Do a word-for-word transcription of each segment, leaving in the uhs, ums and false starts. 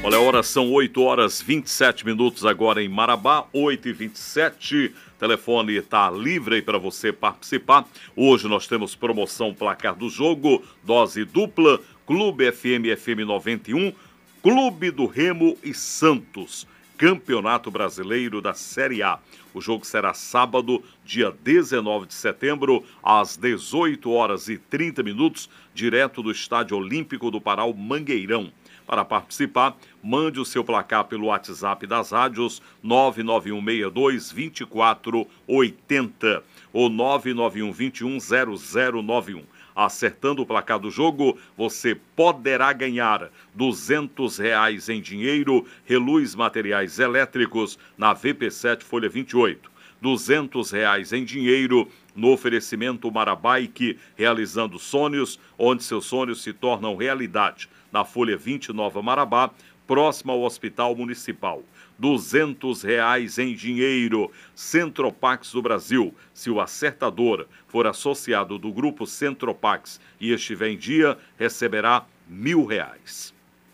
Olha, a hora são oito horas e vinte e sete minutos agora em Marabá, oito e vinte e sete. Telefone está livre aí para você participar. Hoje nós temos promoção placar do jogo, dose dupla, Clube F M, F M noventa e um, Clube do Remo e Santos, Campeonato Brasileiro da Série A. O jogo será sábado, dia dezenove de setembro, às dezoito horas e trinta minutos, direto do Estádio Olímpico do Pará, Mangueirão. Para participar, mande o seu placar pelo WhatsApp das rádios nove nove um seis dois, dois quatro oito zero ou nove nove um, dois um, zero zero nove um. Acertando o placar do jogo, você poderá ganhar duzentos reais em dinheiro, Reluz Materiais Elétricos, na V P sete, folha vinte e oito. duzentos reais em dinheiro no oferecimento Marabike, realizando sonhos, onde seus sonhos se tornam realidade. Na folha vinte, Nova Marabá, próximo ao Hospital Municipal. duzentos reais em dinheiro, Centropax do Brasil. Se o acertador for associado do grupo Centropax e estiver em dia, receberá mil reais.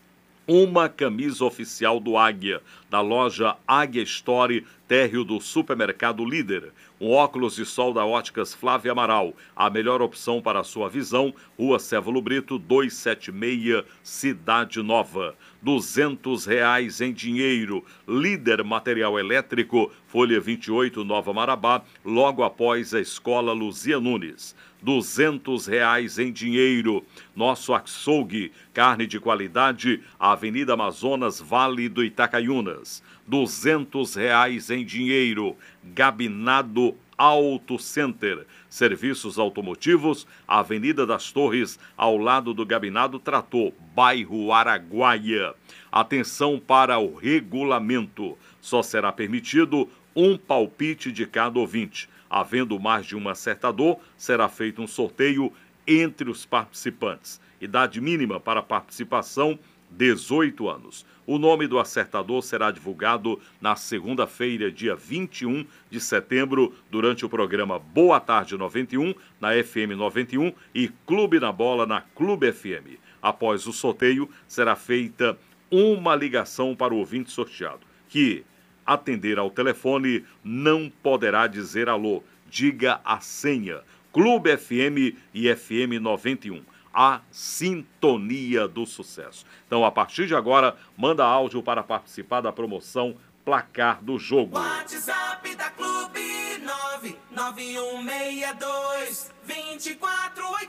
Uma camisa oficial do Águia, da loja Águia Store, térreo do Supermercado Líder. Um óculos de sol da Óticas Flávia Amaral, a melhor opção para a sua visão, Rua Cévolo Brito, duzentos e setenta e seis, Cidade Nova. duzentos reais em dinheiro, Líder Material Elétrico, folha vinte e oito, Nova Marabá, logo após a Escola Luzia Nunes. duzentos reais em dinheiro, nosso açougue, carne de qualidade, Avenida Amazonas, Vale do Itacaiunas. duzentos reais em dinheiro, Gabinado Auto Center, serviços automotivos, Avenida das Torres, ao lado do Gabinado Trator, bairro Araguaia. Atenção para o regulamento, só será permitido um palpite de cada ouvinte. Havendo mais de um acertador, será feito um sorteio entre os participantes. Idade mínima para participação, dezoito anos. O nome do acertador será divulgado na segunda-feira, dia vinte e um de setembro, durante o programa Boa Tarde noventa e um, na F M noventa e um, e Clube na Bola, na Clube F M. Após o sorteio, será feita uma ligação para o ouvinte sorteado, que atender ao telefone não poderá dizer alô. Diga a senha. Clube F M e F M noventa e um. A sintonia do sucesso. Então, a partir de agora, manda áudio para participar da promoção Placar do Jogo. WhatsApp da Clube nove nove um seis dois, dois quatro oito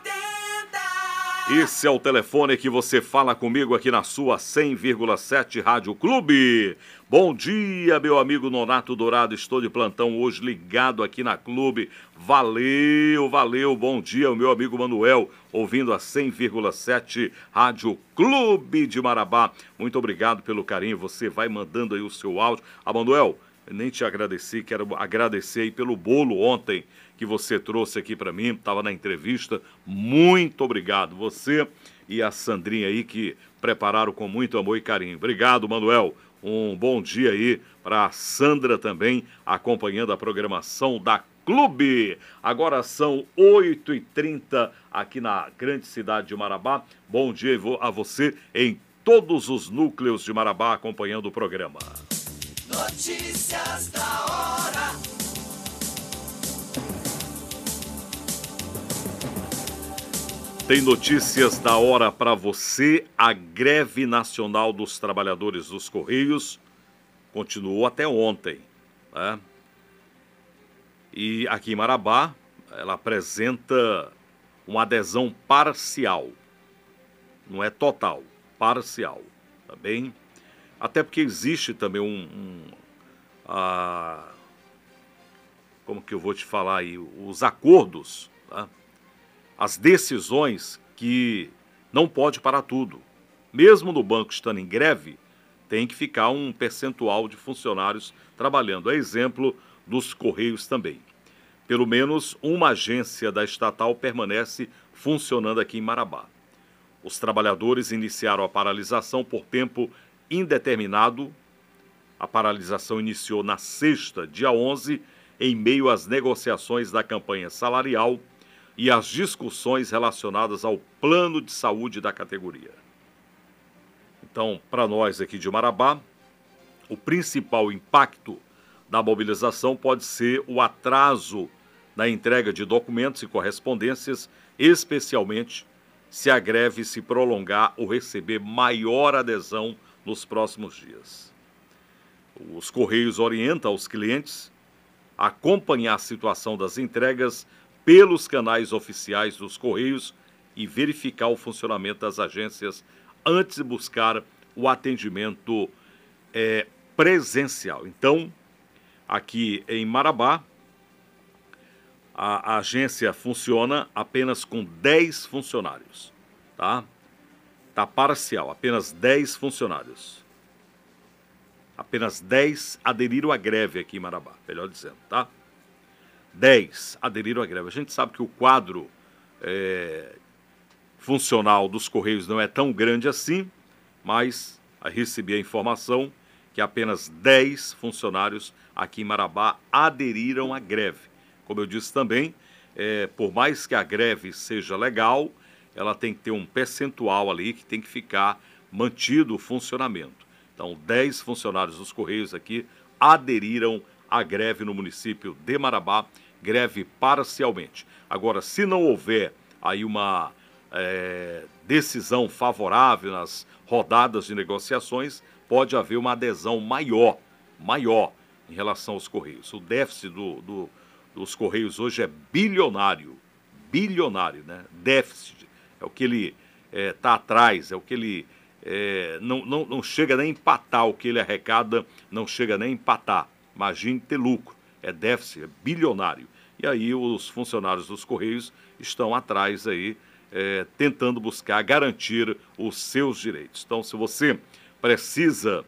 zero. Esse é o telefone que você fala comigo aqui na sua cem vírgula sete Rádio Clube. Bom dia, meu amigo Nonato Dourado. Estou de plantão hoje ligado aqui na Clube. Valeu, valeu. Bom dia, o meu amigo Manuel, ouvindo a cem vírgula sete Rádio Clube de Marabá. Muito obrigado pelo carinho. Você vai mandando aí o seu áudio. Ah, Manuel, eu nem te agradeci, quero agradecer aí pelo bolo ontem que você trouxe aqui para mim, estava na entrevista. Muito obrigado. Você e a Sandrinha aí que prepararam com muito amor e carinho. Obrigado, Manuel. Um bom dia aí para a Sandra também, acompanhando a programação da Clube. Agora são oito e trinta aqui na grande cidade de Marabá. Bom dia a você em todos os núcleos de Marabá acompanhando o programa. Notícias da hora. Tem notícias da hora para você. A greve nacional dos trabalhadores dos Correios continuou até ontem, né? E aqui em Marabá, ela apresenta uma adesão parcial. Não é total, parcial, tá bem? Até porque existe também um... um a, como que eu vou te falar aí? Os acordos, tá? As decisões que não pode parar tudo. Mesmo no banco estando em greve, tem que ficar um percentual de funcionários trabalhando. É exemplo dos Correios também. Pelo menos uma agência da estatal permanece funcionando aqui em Marabá. Os trabalhadores iniciaram a paralisação por tempo indeterminado. A paralisação iniciou na sexta, dia onze, em meio às negociações da campanha salarial e as discussões relacionadas ao plano de saúde da categoria. Então, para nós aqui de Marabá, o principal impacto da mobilização pode ser o atraso na entrega de documentos e correspondências, especialmente se a greve se prolongar ou receber maior adesão nos próximos dias. Os Correios orientam os clientes a acompanhar a situação das entregas pelos canais oficiais dos Correios e verificar o funcionamento das agências antes de buscar o atendimento é, presencial. Então, aqui em Marabá, a, a agência funciona apenas com dez funcionários, tá? Tá parcial, apenas dez funcionários. Apenas dez aderiram à greve aqui em Marabá, melhor dizendo, tá? dez aderiram à greve. A gente sabe que o quadro é, funcional dos Correios não é tão grande assim, mas recebi a informação que apenas dez funcionários aqui em Marabá aderiram à greve. Como eu disse também, é, por mais que a greve seja legal, ela tem que ter um percentual ali que tem que ficar mantido o funcionamento. Então, dez funcionários dos Correios aqui aderiram à greve no município de Marabá, greve parcialmente. Agora, se não houver aí uma é, decisão favorável nas rodadas de negociações, pode haver uma adesão maior, maior em relação aos Correios. O déficit do, do, dos Correios hoje é bilionário, bilionário, né? Déficit, é o que ele está é, atrás, é o que ele é, não, não, não chega nem a empatar, o que ele arrecada não chega nem a empatar. Imagine ter lucro, é déficit, é bilionário. E aí os funcionários dos Correios estão atrás aí, é, tentando buscar garantir os seus direitos. Então, se você precisa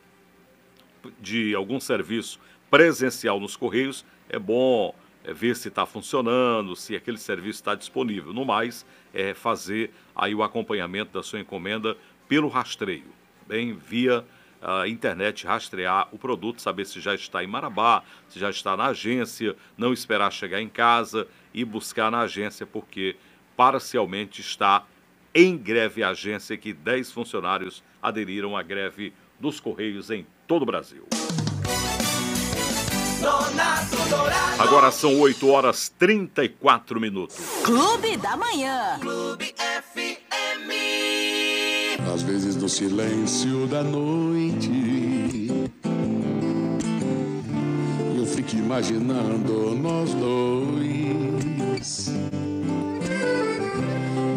de algum serviço presencial nos Correios, é bom é, ver se está funcionando, se aquele serviço está disponível. No mais, é fazer aí o acompanhamento da sua encomenda pelo rastreio, bem, via a internet, rastrear o produto, saber se já está em Marabá, se já está na agência, não esperar chegar em casa e buscar na agência, porque parcialmente está em greve a agência, que dez funcionários aderiram à greve dos Correios em todo o Brasil. Agora são oito horas e trinta e quatro minutos. Clube da Manhã. Clube F M. Às vezes no silêncio da noite eu fico imaginando nós dois.